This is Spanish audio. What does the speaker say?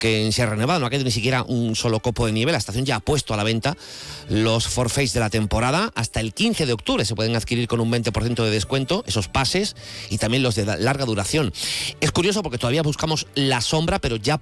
que en Sierra Nevada no ha caído ni siquiera un solo copo de nieve. La estación ya ha puesto a la venta los forfaits de la temporada. Hasta el 15 de octubre se pueden adquirir con un 20% de descuento esos pases y también los de larga duración. Es curioso porque todavía buscamos la sombra, pero ya